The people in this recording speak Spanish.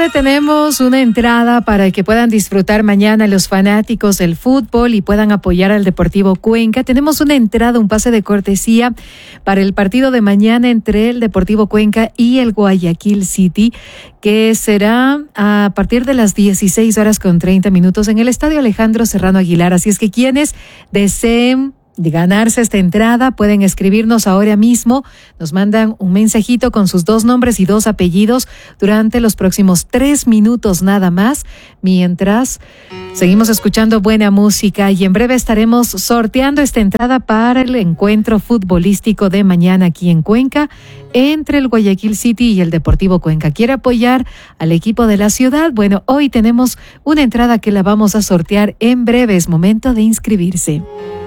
le tenemos una entrada para que puedan disfrutar mañana los fanáticos del fútbol y puedan apoyar al Deportivo Cuenca. Tenemos una entrada, un pase de cortesía para el partido de mañana entre el Deportivo Cuenca y el Guayaquil City, que será a partir de las 16:30 en el Estadio Alejandro Serrano Aguilar. Así es que quienes deseen de ganarse esta entrada, pueden escribirnos ahora mismo, nos mandan un mensajito con sus 2 nombres y 2 apellidos durante los próximos 3 minutos nada más, mientras seguimos escuchando buena música y en breve estaremos sorteando esta entrada para el encuentro futbolístico de mañana aquí en Cuenca entre el Guayaquil City y el Deportivo Cuenca. ¿Quiere apoyar al equipo de la ciudad? Bueno, hoy tenemos una entrada que la vamos a sortear en breve, es momento de inscribirse.